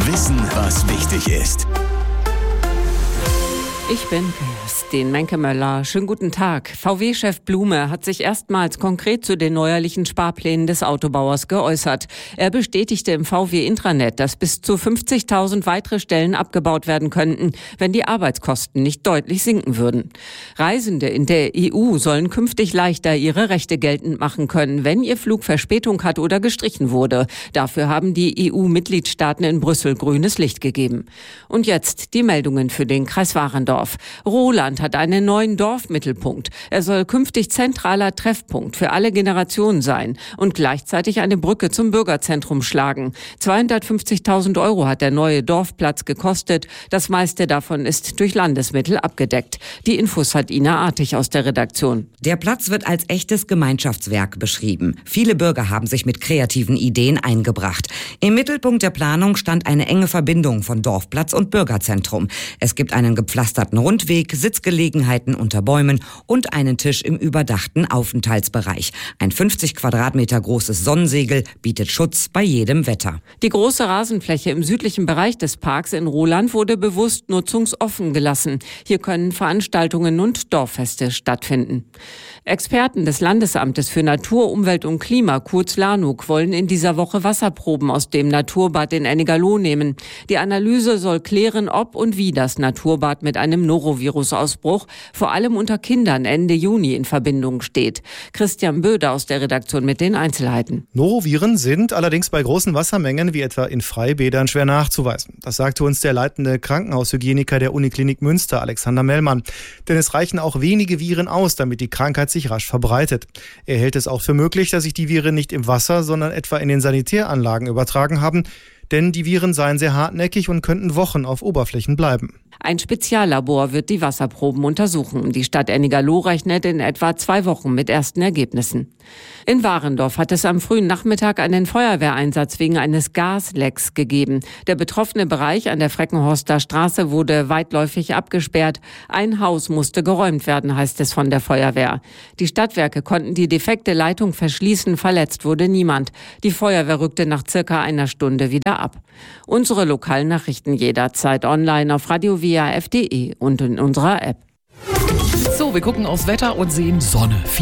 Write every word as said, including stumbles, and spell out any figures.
Wissen, was wichtig ist. Ich bin Christine Menke-Möller. Schönen guten Tag. V W-Chef Blume hat sich erstmals konkret zu den neuerlichen Sparplänen des Autobauers geäußert. Er bestätigte im V W-Intranet, dass bis zu fünfzigtausend weitere Stellen abgebaut werden könnten, wenn die Arbeitskosten nicht deutlich sinken würden. Reisende in der E U sollen künftig leichter ihre Rechte geltend machen können, wenn ihr Flug Verspätung hat oder gestrichen wurde. Dafür haben die E U-Mitgliedstaaten in Brüssel grünes Licht gegeben. Und jetzt die Meldungen für den Kreis Warendorf. Roland hat einen neuen Dorfmittelpunkt. Er soll künftig zentraler Treffpunkt für alle Generationen sein und gleichzeitig eine Brücke zum Bürgerzentrum schlagen. zweihundertfünfzigtausend Euro hat der neue Dorfplatz gekostet. Das meiste davon ist durch Landesmittel abgedeckt. Die Infos hat Ina Artig aus der Redaktion. Der Platz wird als echtes Gemeinschaftswerk beschrieben. Viele Bürger haben sich mit kreativen Ideen eingebracht. Im Mittelpunkt der Planung stand eine enge Verbindung von Dorfplatz und Bürgerzentrum. Es gibt einen gepflasterten Rundweg, Sitzgelegenheiten unter Bäumen und einen Tisch im überdachten Aufenthaltsbereich. Ein fünfzig Quadratmeter großes Sonnensegel bietet Schutz bei jedem Wetter. Die große Rasenfläche im südlichen Bereich des Parks in Roland wurde bewusst nutzungsoffen gelassen. Hier können Veranstaltungen und Dorffeste stattfinden. Experten des Landesamtes für Natur, Umwelt und Klima, kurz LANUK, wollen in dieser Woche Wasserproben aus dem Naturbad in Ennigerloh nehmen. Die Analyse soll klären, ob und wie das Naturbad mit einem Norovirus-Ausbruch vor allem unter Kindern Ende Juni in Verbindung steht. Christian Böder aus der Redaktion mit den Einzelheiten. Noroviren sind allerdings bei großen Wassermengen wie etwa in Freibädern schwer nachzuweisen. Das sagte uns der leitende Krankenhaushygieniker der Uniklinik Münster, Alexander Mellmann. Denn es reichen auch wenige Viren aus, damit die Krankheit sich rasch verbreitet. Er hält es auch für möglich, dass sich die Viren nicht im Wasser, sondern etwa in den Sanitäranlagen übertragen haben. Denn die Viren seien sehr hartnäckig und könnten Wochen auf Oberflächen bleiben. Ein Speziallabor wird die Wasserproben untersuchen. Die Stadt Ennigerloh rechnet in etwa zwei Wochen mit ersten Ergebnissen. In Warendorf hat es am frühen Nachmittag einen Feuerwehreinsatz wegen eines Gaslecks gegeben. Der betroffene Bereich an der Freckenhorster Straße wurde weitläufig abgesperrt. Ein Haus musste geräumt werden, heißt es von der Feuerwehr. Die Stadtwerke konnten die defekte Leitung verschließen, verletzt wurde niemand. Die Feuerwehr rückte nach circa einer Stunde wieder ab. Unsere lokalen Nachrichten jederzeit online auf radio w a f punkt d e und in unserer App. So, wir gucken aufs Wetter und sehen Sonne.